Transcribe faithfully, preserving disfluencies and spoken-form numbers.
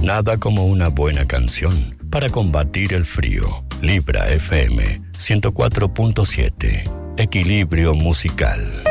Nada como una buena canción para combatir el frío. Libra F M ciento cuatro punto siete. Equilibrio musical.